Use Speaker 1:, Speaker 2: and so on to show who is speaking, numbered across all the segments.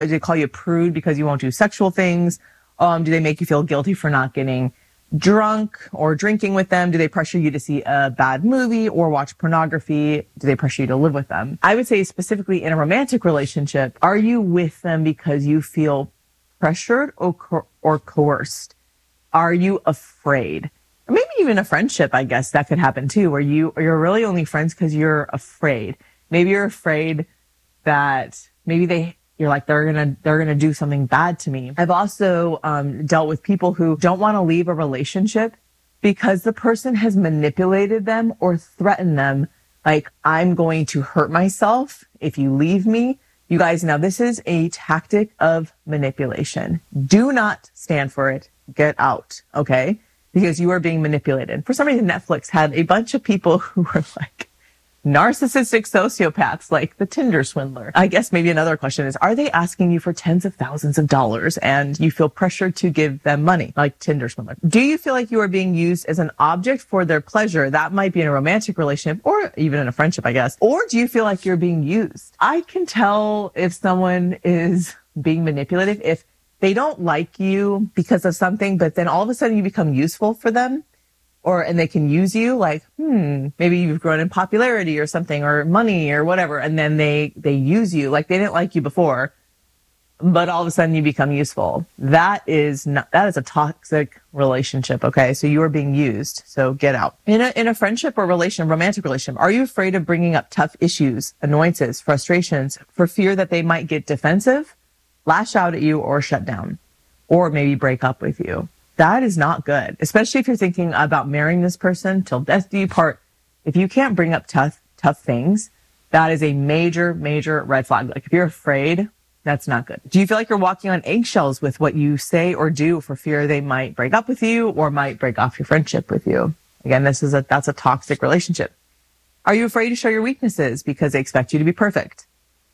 Speaker 1: Do they call you a prude because you won't do sexual things? Do they make you feel guilty for not getting drunk or drinking with them? Do they pressure you to see a bad movie or watch pornography? Do they pressure you to live with them? I would say specifically in a romantic relationship, are you with them because you feel pressured or coerced? Are you afraid? Or maybe even a friendship, I guess that could happen too, where you're really only friends because you're afraid. Maybe you're afraid that maybe you're like, they're gonna do something bad to me. I've also dealt with people who don't want to leave a relationship because the person has manipulated them or threatened them. Like, I'm going to hurt myself if you leave me. You guys, now this is a tactic of manipulation. Do not stand for it. Get out, okay? Because you are being manipulated. For some reason, Netflix had a bunch of people who were like narcissistic sociopaths, like the Tinder swindler. I guess maybe another question is, are they asking you for tens of thousands of dollars and you feel pressured to give them money, like Tinder swindler? Do you feel like you are being used as an object for their pleasure? That might be in a romantic relationship or even in a friendship, I guess. Or do you feel like you're being used? I can tell if someone is being manipulative if they don't like you because of something, but then all of a sudden you become useful for them. And they can use you, like, maybe you've grown in popularity or something, or money or whatever. And then they use you, like they didn't like you before, but all of a sudden you become useful. That is a toxic relationship. Okay. So you are being used. So get out. In a friendship or romantic relationship, are you afraid of bringing up tough issues, annoyances, frustrations for fear that they might get defensive, lash out at you, or shut down, or maybe break up with you? That is not good, especially if you're thinking about marrying this person till death do you part. If you can't bring up tough things, that is a major, major red flag. Like if you're afraid, that's not good. Do you feel like you're walking on eggshells with what you say or do for fear they might break up with you or might break off your friendship with you? Again, that's a toxic relationship. Are you afraid to show your weaknesses because they expect you to be perfect?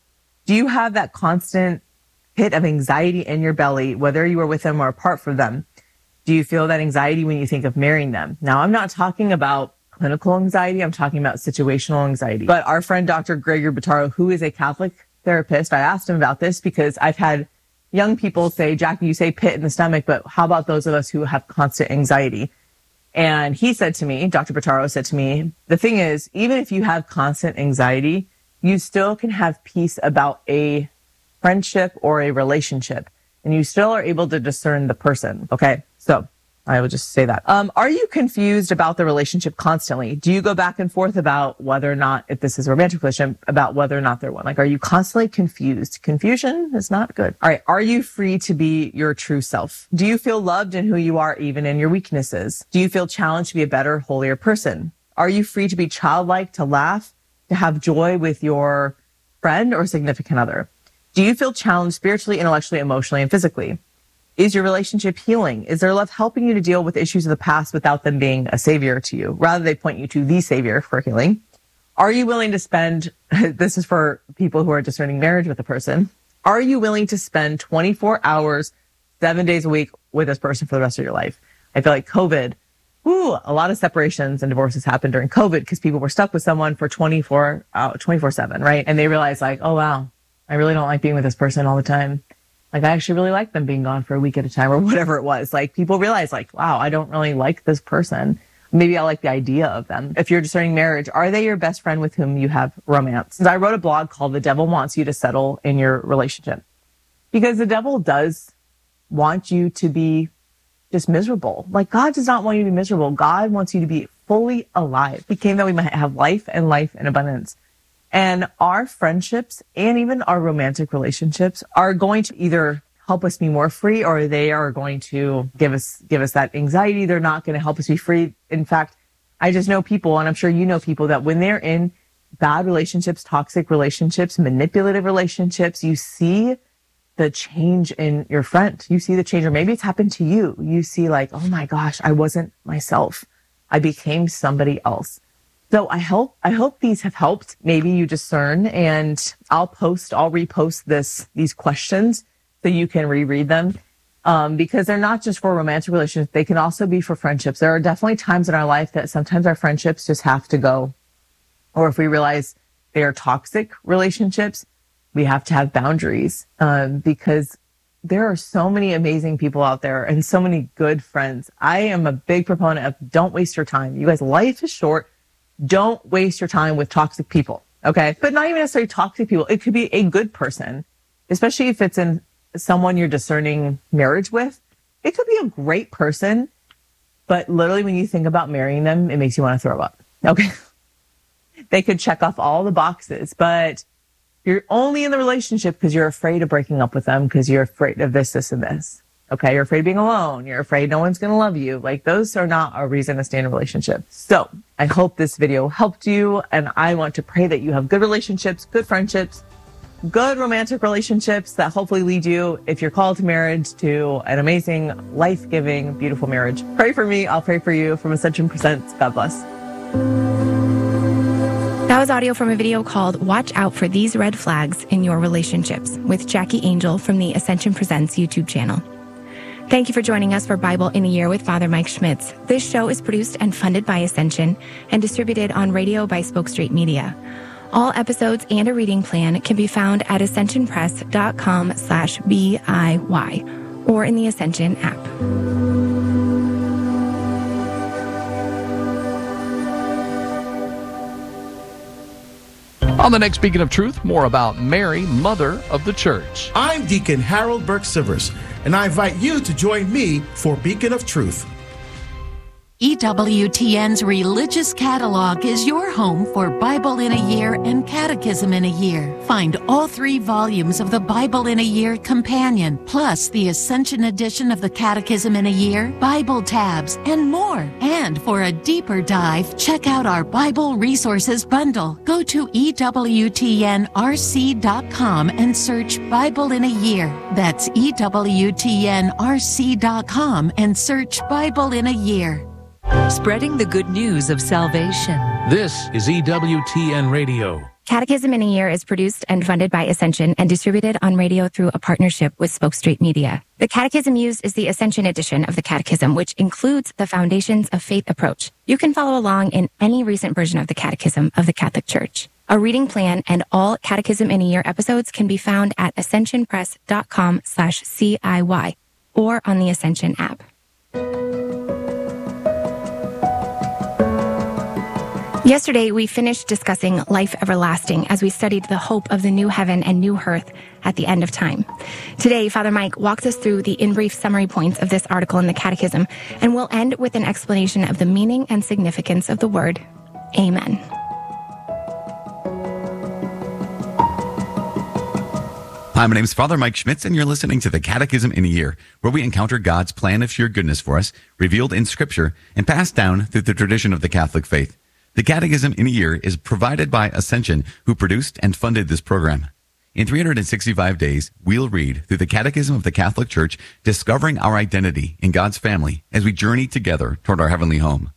Speaker 1: Do you have that constant pit of anxiety in your belly, whether you are with them or apart from them? Do you feel that anxiety when you think of marrying them? Now, I'm not talking about clinical anxiety. I'm talking about situational anxiety. But our friend, Dr. Gregory Bottaro, who is a Catholic therapist, I asked him about this because I've had young people say, Jackie, you say pit in the stomach, but how about those of us who have constant anxiety? And he said to me, Dr. Bottaro said to me, the thing is, even if you have constant anxiety, you still can have peace about a friendship or a relationship, and you still are able to discern the person. Okay. So I would just say that. Are you confused about the relationship constantly? Do you go back and forth about whether or not, if this is a romantic relationship, about whether or not they're one? Like, are you constantly confused? Confusion is not good. All right. Are you free to be your true self? Do you feel loved in who you are, even in your weaknesses? Do you feel challenged to be a better, holier person? Are you free to be childlike, to laugh, to have joy with your friend or significant other? Do you feel challenged spiritually, intellectually, emotionally, and physically? Is your relationship healing? Is their love helping you to deal with issues of the past without them being a savior to you? Rather, they point you to the savior for healing. Are you willing to spend, this is for people who are discerning marriage with a person, are you willing to spend 24 hours, 7 days a week with this person for the rest of your life? I feel like COVID, a lot of separations and divorces happened during COVID because people were stuck with someone for 24/7, right? And they realized like, oh, wow, I really don't like being with this person all the time. Like, I actually really like them being gone for a week at a time or whatever it was. Like, people realize like, wow, I don't really like this person. Maybe I like the idea of them. If you're discerning marriage, are they your best friend with whom you have romance? I wrote a blog called The Devil Wants You to Settle in Your Relationship, because the devil does want you to be just miserable. Like, God does not want you to be miserable. God wants you to be fully alive. He came that we might have life and life in abundance. And our friendships and even our romantic relationships are going to either help us be more free, or they are going to give us that anxiety. They're not going to help us be free. In fact, I just know people, and I'm sure you know people, that when they're in bad relationships, toxic relationships, manipulative relationships, you see the change in your friend. You see the change, or maybe it's happened to you. You see like, oh my gosh, I wasn't myself. I became somebody else. So I hope these have helped. Maybe you discern, and I'll repost these questions so you can reread them. Because they're not just for romantic relationships. They can also be for friendships. There are definitely times in our life that sometimes our friendships just have to go. Or if we realize they are toxic relationships, We have to have boundaries because there are so many amazing people out there and so many good friends. I am a big proponent of don't waste your time. You guys, life is short. Don't waste your time with toxic people. Okay. But not even necessarily toxic people. It could be a good person, especially if it's in someone you're discerning marriage with. It could be a great person, but literally when you think about marrying them, it makes you want to throw up. Okay. They could check off all the boxes, but you're only in the relationship because you're afraid of breaking up with them because you're afraid of this, and this. Okay. You're afraid of being alone. You're afraid no one's going to love you. Like, those are not a reason to stay in a relationship. So I hope this video helped you. And I want to pray that you have good relationships, good friendships, good romantic relationships that hopefully lead you, if you're called to marriage, to an amazing, life-giving, beautiful marriage. Pray for me. I'll pray for you. From Ascension Presents. God bless.
Speaker 2: That was audio from a video called Watch Out for These Red Flags in Your Relationships with Jackie Angel from the Ascension Presents YouTube channel. Thank you for joining us for Bible in a Year with Father Mike Schmitz. This show is produced and funded by Ascension and distributed on radio by Spoke Street Media. All episodes and a reading plan can be found at ascensionpress.com/BIY or in the Ascension app.
Speaker 3: On the next Beacon of Truth, more about Mary, Mother of the Church.
Speaker 4: I'm Deacon Harold Burke-Sivers, and I invite you to join me for Beacon of Truth.
Speaker 5: EWTN's Religious Catalog is your home for Bible in a Year and Catechism in a Year. Find all 3 volumes of the Bible in a Year Companion, plus the Ascension edition of the Catechism in a Year, Bible tabs, and more. And for a deeper dive, check out our Bible Resources Bundle. Go to EWTNRC.com and search Bible in a Year. That's EWTNRC.com and search Bible in a Year.
Speaker 6: Spreading the good news of salvation.
Speaker 7: This is EWTN Radio.
Speaker 2: Catechism in a Year is produced and funded by Ascension and distributed on radio through a partnership with Spoke Street Media. The catechism used is the Ascension edition of the Catechism, which includes the Foundations of Faith approach. You can follow along in any recent version of the Catechism of the Catholic Church. A reading plan and all Catechism in a Year episodes can be found at ascensionpress.com/CIY or on the Ascension app. Yesterday, we finished discussing life everlasting as we studied the hope of the new heaven and new earth at the end of time. Today, Father Mike walks us through the in brief summary points of this article in the Catechism, and we'll end with an explanation of the meaning and significance of the word Amen.
Speaker 8: Hi, my name is Father Mike Schmitz, and you're listening to the Catechism in a Year, where we encounter God's plan of sheer goodness for us, revealed in Scripture, and passed down through the tradition of the Catholic faith. The Catechism in a Year is provided by Ascension, who produced and funded this program. In 365 days, we'll read through the Catechism of the Catholic Church, discovering our identity in God's family as we journey together toward our heavenly home.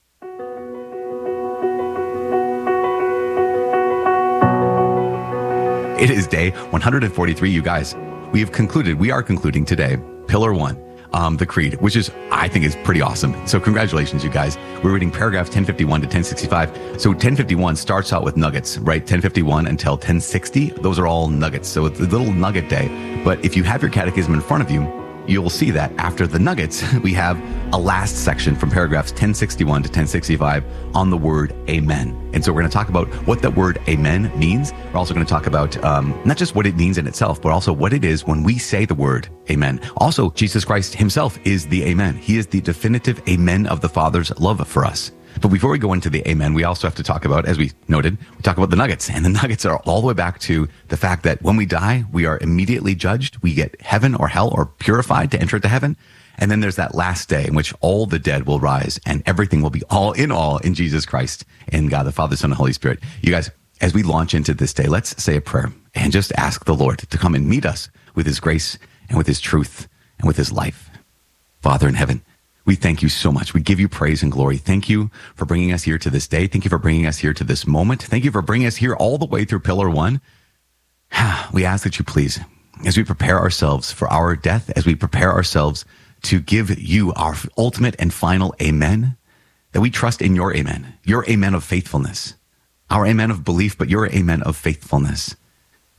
Speaker 8: It is day 143, you guys. We are concluding today, Pillar 1. The Creed, which I think is pretty awesome. So congratulations, you guys. We're reading paragraphs 1051 to 1065. So 1051 starts out with nuggets, right? 1051 until 1060. Those are all nuggets. So it's a little nugget day. But if you have your catechism in front of you, you'll see that after the nuggets, we have a last section from paragraphs 1061 to 1065 on the word Amen. And so we're going to talk about what that word Amen means. We're also going to talk about not just what it means in itself, but also what it is when we say the word Amen. Also, Jesus Christ himself is the Amen. He is the definitive Amen of the Father's love for us. But before we go into the Amen, we also have to talk about, as we noted, we talk about the nuggets. And the nuggets are all the way back to the fact that when we die, we are immediately judged. We get heaven or hell or purified to enter into heaven. And then there's that last day in which all the dead will rise and everything will be all in Jesus Christ and God, the Father, Son, and Holy Spirit. You guys, as we launch into this day, let's say a prayer and just ask the Lord to come and meet us with his grace and with his truth and with his life. Father in heaven, we thank you so much. We give you praise and glory. Thank you for bringing us here to this day. Thank you for bringing us here to this moment. Thank you for bringing us here all the way through Pillar 1. We ask that you please, as we prepare ourselves for our death, as we prepare ourselves to give you our ultimate and final Amen, that we trust in your Amen of faithfulness, our Amen of belief, but your Amen of faithfulness,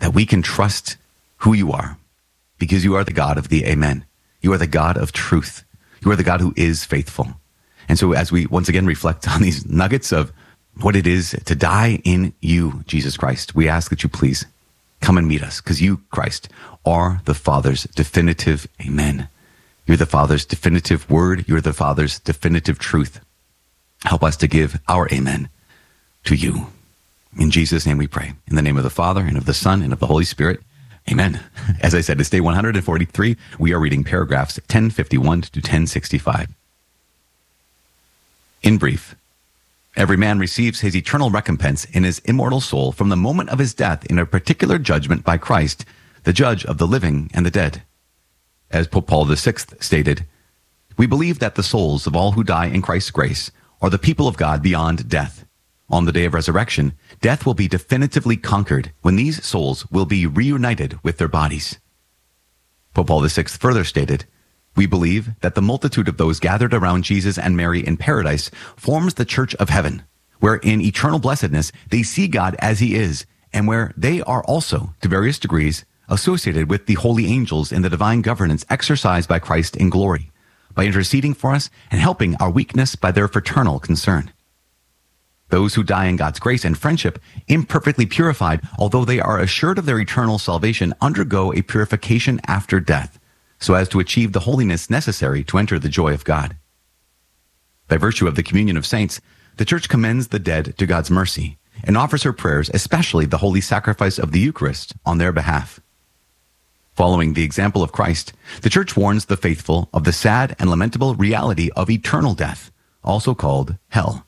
Speaker 8: that we can trust who you are, because you are the God of the Amen. You are the God of truth. You are the God who is faithful. And so as we once again reflect on these nuggets of what it is to die in you, Jesus Christ, we ask that you please come and meet us, because you, Christ, are the Father's definitive Amen. You're the Father's definitive word. You're the Father's definitive truth. Help us to give our Amen to you. In Jesus' name we pray. In the name of the Father, and of the Son, and of the Holy Spirit. Amen. As I said, it's day 143. We are reading paragraphs 1051 to 1065. In brief, every man receives his eternal recompense in his immortal soul from the moment of his death in a particular judgment by Christ, the judge of the living and the dead. As Pope Paul VI stated, we believe that the souls of all who die in Christ's grace are the people of God beyond death. On the day of resurrection, death will be definitively conquered when these souls will be reunited with their bodies. Pope Paul VI further stated, we believe that the multitude of those gathered around Jesus and Mary in paradise forms the church of heaven, where in eternal blessedness they see God as he is, and where they are also, to various degrees, associated with the holy angels in the divine governance exercised by Christ in glory, by interceding for us and helping our weakness by their fraternal concern. Those who die in God's grace and friendship, imperfectly purified, although they are assured of their eternal salvation, undergo a purification after death, so as to achieve the holiness necessary to enter the joy of God. By virtue of the communion of saints, the Church commends the dead to God's mercy and offers her prayers, especially the holy sacrifice of the Eucharist, on their behalf. Following the example of Christ, the Church warns the faithful of the sad and lamentable reality of eternal death, also called hell.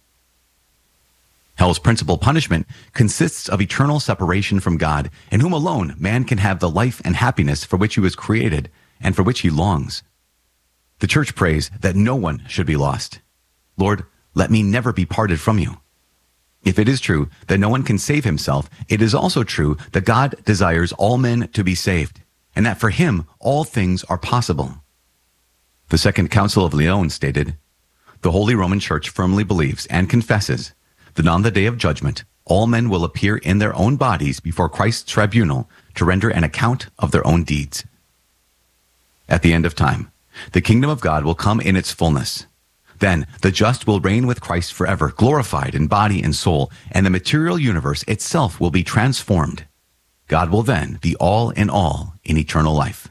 Speaker 8: Hell's principal punishment consists of eternal separation from God, in whom alone man can have the life and happiness for which he was created and for which he longs. The Church prays that no one should be lost. Lord, let me never be parted from you. If it is true that no one can save himself, it is also true that God desires all men to be saved, and that for him all things are possible. The Second Council of Lyon stated, the Holy Roman Church firmly believes and confesses that on the day of judgment, all men will appear in their own bodies before Christ's tribunal to render an account of their own deeds. At the end of time, the kingdom of God will come in its fullness. Then the just will reign with Christ forever, glorified in body and soul, and the material universe itself will be transformed. God will then be all in eternal life.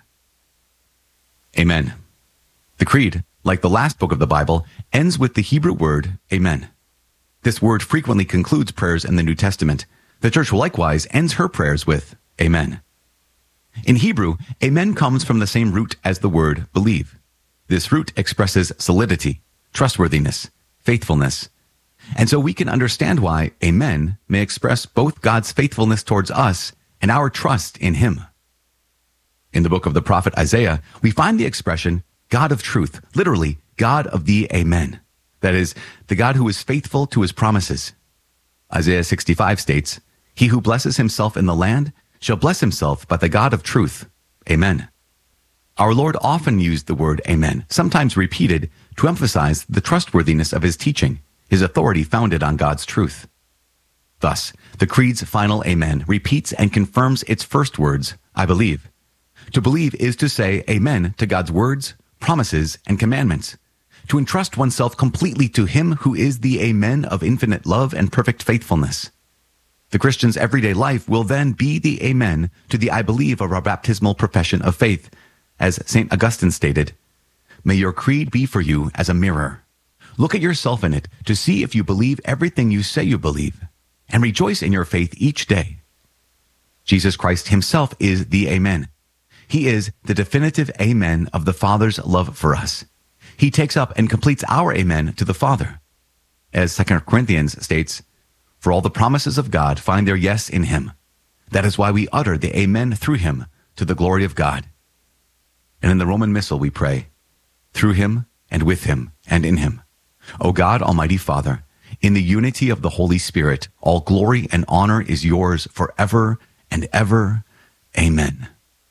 Speaker 8: Amen. The Creed, like the last book of the Bible, ends with the Hebrew word Amen. This word frequently concludes prayers in the New Testament. The Church likewise ends her prayers with Amen. In Hebrew, Amen comes from the same root as the word believe. This root expresses solidity, trustworthiness, faithfulness. And so we can understand why Amen may express both God's faithfulness towards us and our trust in him. In the book of the prophet Isaiah, we find the expression God of truth, literally God of the Amen. That is, the God who is faithful to his promises. Isaiah 65 states, he who blesses himself in the land shall bless himself by the God of truth. Amen. Our Lord often used the word Amen, sometimes repeated, to emphasize the trustworthiness of his teaching, his authority founded on God's truth. Thus, the Creed's final Amen repeats and confirms its first words, I believe. To believe is to say Amen to God's words, promises, and commandments. To entrust oneself completely to him who is the Amen of infinite love and perfect faithfulness. The Christian's everyday life will then be the Amen to the I believe of our baptismal profession of faith. As St. Augustine stated, may your creed be for you as a mirror. Look at yourself in it to see if you believe everything you say you believe, and rejoice in your faith each day. Jesus Christ himself is the Amen. He is the definitive Amen of the Father's love for us. He takes up and completes our Amen to the Father. As 2 Corinthians states, for all the promises of God find their yes in him. That is why we utter the Amen through him to the glory of God. And in the Roman Missal we pray, through him and with him and in him. O God, Almighty Father, in the unity of the Holy Spirit, all glory and honor is yours forever and ever. Amen.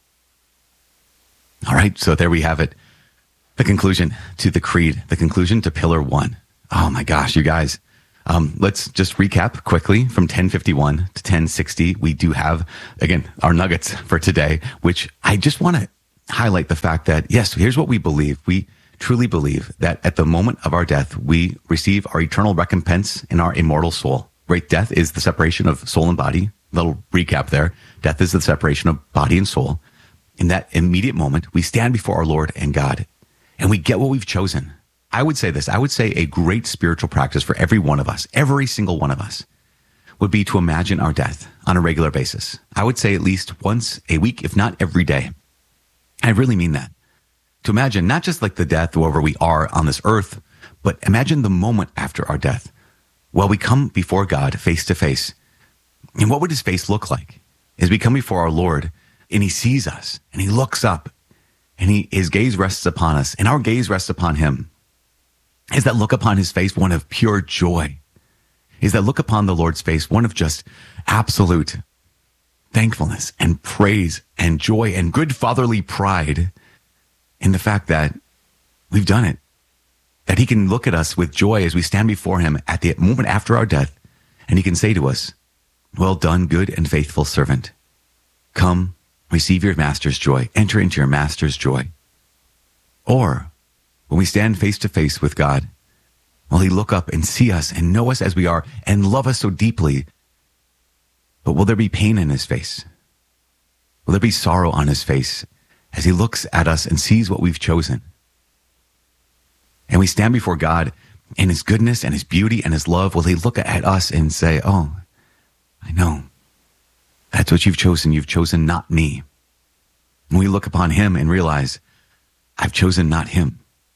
Speaker 8: All right, so there we have it. The conclusion to the Creed, the conclusion to Pillar 1. Oh my gosh, you guys, Let's just recap quickly from 1051 to 1060. We do have, again, our nuggets for today, which I just want to highlight the fact that, yes, here's what we believe. We truly believe that at the moment of our death, we receive our eternal recompense in our immortal soul. Right? Death is the separation of soul and body. Little recap there. Death is the separation of body and soul. In that immediate moment, we stand before our Lord and God, and we get what we've chosen. I would say this. I would say a great spiritual practice for every one of us, every single one of us, would be to imagine our death on a regular basis. I would say at least once a week, if not every day. I really mean that. To imagine not just like the death wherever we are on this earth, but imagine the moment after our death. Well, we come before God face to face. And what would his face look like? As we come before our Lord and he sees us and he looks up and his gaze rests upon us and our gaze rests upon him. Is that look upon his face one of pure joy? Is that look upon the Lord's face one of just absolute thankfulness and praise and joy and good fatherly pride in the fact that we've done it? That he can look at us with joy as we stand before him at the moment after our death, and he can say to us, well done, good and faithful servant. Come, receive your master's joy. Enter into your master's joy. Or when we stand face to face with God, will he look up and see us and know us as we are and love us so deeply? But will there be pain in his face? Will there be sorrow on his face as he looks at us and sees what we've chosen? And we stand before God in his goodness and his beauty and his love. Will he look at us and say, oh, I know. That's what you've chosen. You've chosen not me. And we look upon him and realize, I've chosen not him.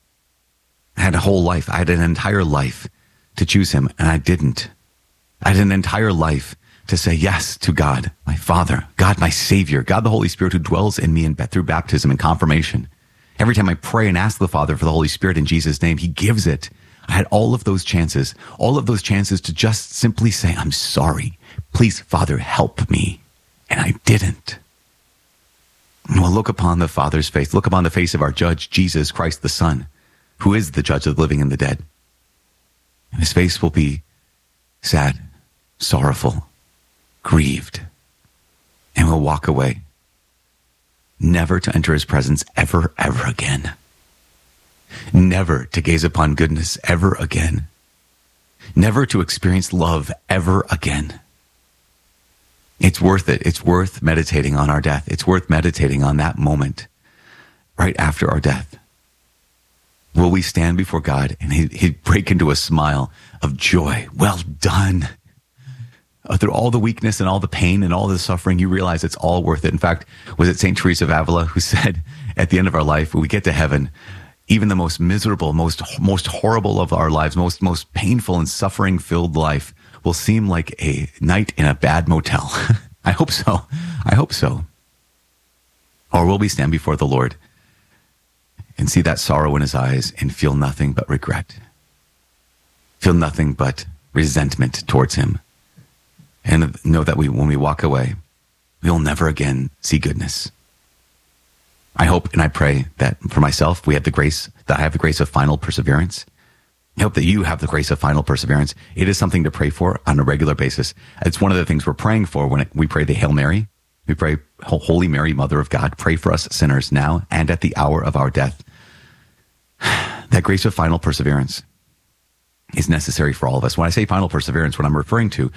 Speaker 8: I had a whole life. I had an entire life to choose him, and I didn't. I had an entire life to say yes to God, my Father, God, my Savior, God, the Holy Spirit who dwells in me and through baptism and confirmation. Every time I pray and ask the Father for the Holy Spirit in Jesus' name, he gives it. I had all of those chances to just simply say, I'm sorry. Please, Father, help me. And I didn't. And we'll look upon the Father's face, look upon the face of our judge, Jesus Christ, the Son, who is the judge of the living and the dead. And his face will be sad, sorrowful, grieved, and we'll walk away, never to enter his presence ever, ever again. Never to gaze upon goodness ever again. Never to experience love ever again. It's worth it. It's worth meditating on our death. It's worth meditating on that moment right after our death. Will we stand before God and he'd break into a smile of joy? Well done. Through all the weakness and all the pain and all the suffering, you realize it's all worth it. In fact, was it St. Teresa of Avila who said at the end of our life, when we get to heaven, even the most miserable, most horrible of our lives, most painful and suffering-filled life will seem like a night in a bad motel. I hope so. I hope so. Or will we stand before the Lord and see that sorrow in his eyes and feel nothing but regret? Feel nothing but resentment towards him. And know that when we walk away, we'll never again see goodness. I hope and I pray that for myself, that I have the grace of final perseverance. I hope that you have the grace of final perseverance. It is something to pray for on a regular basis. It's one of the things we're praying for when we pray the Hail Mary. We pray, Holy Mary, Mother of God, pray for us sinners now and at the hour of our death. That grace of final perseverance is necessary for all of us. When I say final perseverance, what I'm referring to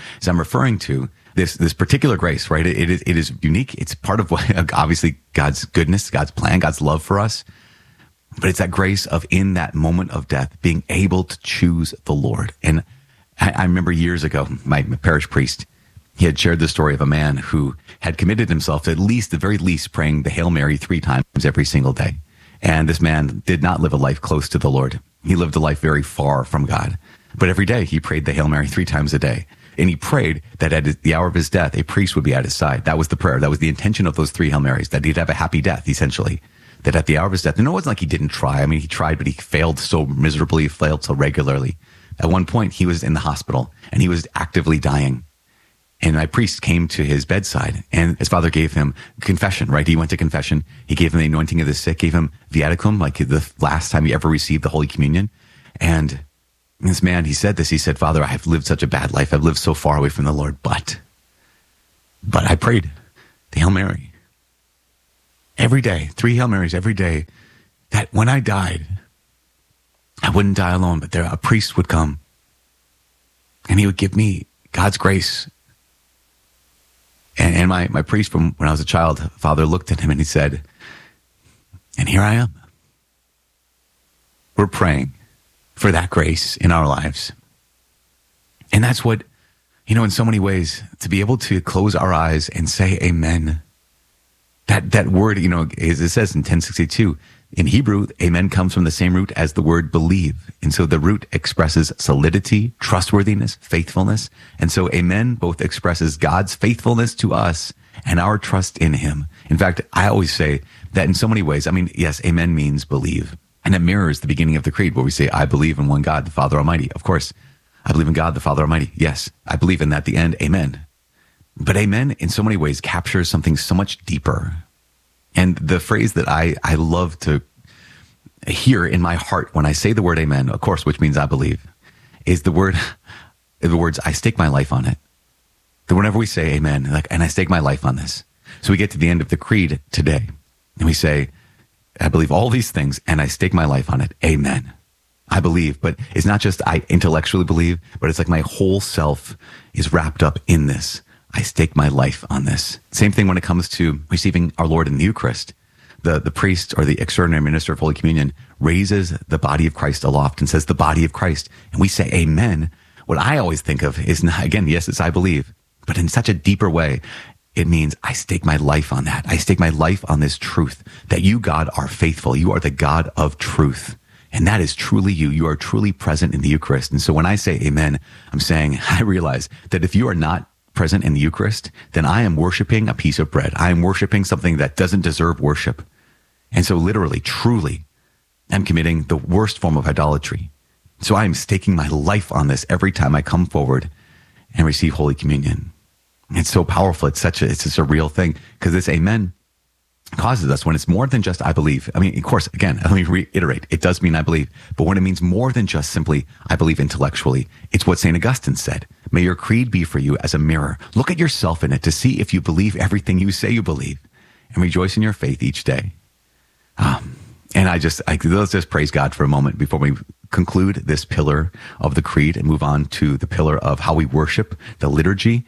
Speaker 8: this particular grace, right? It is unique. It's part of what, obviously, God's goodness, God's plan, God's love for us. But it's that grace of, in that moment of death, being able to choose the Lord. And I remember years ago, my parish priest, he had shared the story of a man who had committed himself to the very least, praying the Hail Mary 3 times every single day. And this man did not live a life close to the Lord. He lived a life very far from God. But every day he prayed the Hail Mary 3 times a day. And he prayed that at the hour of his death, a priest would be at his side. That was the prayer. That was the intention of those 3 Hail Marys, that he'd have a happy death, essentially. That at the hour of his death, and it wasn't like he didn't try. I mean, he tried, but he failed so miserably, he failed so regularly. At one point, he was in the hospital and he was actively dying. And my priest came to his bedside and his father gave him confession, right? He went to confession. He gave him the anointing of the sick, gave him viaticum, like the last time he ever received the Holy Communion. And And this man, he said this, he said, Father, I've lived such a bad life. I've lived so far away from the Lord, but I prayed the Hail Mary every day, 3 Hail Marys every day, that when I died, I wouldn't die alone, but a priest would come and he would give me God's grace. And my priest from when I was a child, Father looked at him and he said, and here I am. We're praying for that grace in our lives. And that's what, in so many ways, to be able to close our eyes and say amen. That word, as it says in 1062, in Hebrew, amen comes from the same root as the word believe. And so the root expresses solidity, trustworthiness, faithfulness. And so amen both expresses God's faithfulness to us and our trust in him. In fact, I always say that in so many ways, yes, amen means believe. And it mirrors the beginning of the creed where we say, I believe in one God, the Father Almighty. Of course, I believe in God, the Father Almighty. Yes, I believe in that, the end, amen. But amen in so many ways captures something so much deeper. And the phrase that I love to hear in my heart when I say the word amen, of course, which means I believe, is the words, I stake my life on it. That whenever we say amen, and I stake my life on this. So we get to the end of the creed today and we say, I believe all these things and I stake my life on it. Amen. I believe, but it's not just I intellectually believe, but it's like my whole self is wrapped up in this. I stake my life on this. Same thing when it comes to receiving our Lord in the Eucharist. The priest or the extraordinary minister of Holy Communion raises the body of Christ aloft and says the body of Christ. And we say amen. What I always think of is, again, yes, it's I believe, but in such a deeper way. It means I stake my life on that. I stake my life on this truth that you, God, are faithful. You are the God of truth. And that is truly you. You are truly present in the Eucharist. And so when I say amen, I'm saying, I realize that if you are not present in the Eucharist, then I am worshiping a piece of bread. I am worshiping something that doesn't deserve worship. And so literally, truly, I'm committing the worst form of idolatry. So I am staking my life on this every time I come forward and receive Holy Communion. It's so powerful. It's just a real thing because this amen causes us when it's more than just I believe. Of course, again, let me reiterate. It does mean I believe, but when it means more than just simply I believe intellectually, it's what St. Augustine said. May your creed be for you as a mirror. Look at yourself in it to see if you believe everything you say you believe and rejoice in your faith each day. And let's just praise God for a moment before we conclude this pillar of the creed and move on to the pillar of how we worship, the liturgy.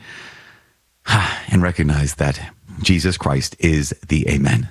Speaker 8: And recognize that Jesus Christ is the amen.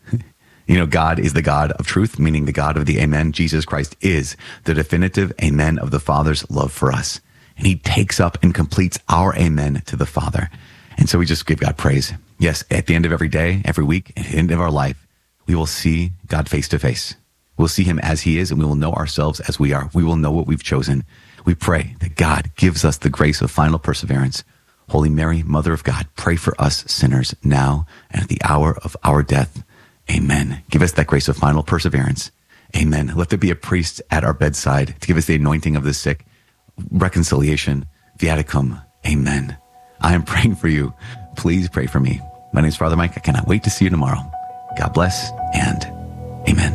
Speaker 8: God is the God of truth, meaning the God of the amen. Jesus Christ is the definitive amen of the Father's love for us. And he takes up and completes our amen to the Father. And so we just give God praise. Yes, at the end of every day, every week, at the end of our life, we will see God face to face. We'll see him as he is, and we will know ourselves as we are. We will know what we've chosen. We pray that God gives us the grace of final perseverance. Holy Mary, Mother of God, pray for us sinners now and at the hour of our death. Amen. Give us that grace of final perseverance. Amen. Let there be a priest at our bedside to give us the anointing of the sick, reconciliation, viaticum. Amen. I am praying for you. Please pray for me. My name is Father Mike. I cannot wait to see you tomorrow. God bless and amen.